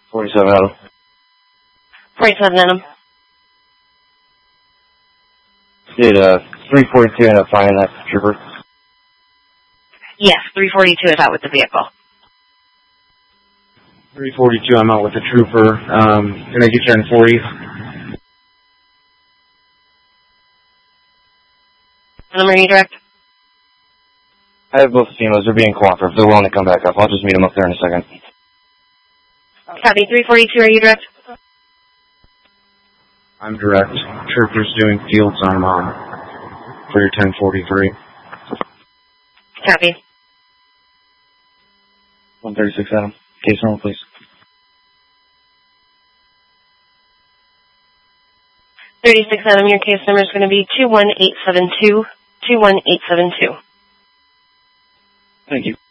47 Adam. 47 Adam. Did 342 end up finding that trooper? Yes, 342 is out with the vehicle. 342, I'm out with the trooper. Can I get you on 40? I'm ready direct. I have both females. They're being cooperative. They're willing to come back up. I'll just meet them up there in a second. Copy, 342, are you direct? I'm direct. Trooper's doing fields on for your 1043. Copy. 136 Adam. Case normal, please. 36 Adam, your case number is going to be 21872. 21872. Thank you.